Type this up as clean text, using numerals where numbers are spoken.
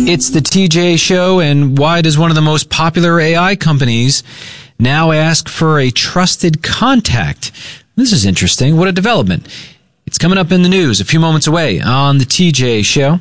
It's the TJ Show, and why does one of the most popular AI companies now ask for a trusted contact? This is interesting. What a development. It's coming up in the news a few moments away on the TJ Show.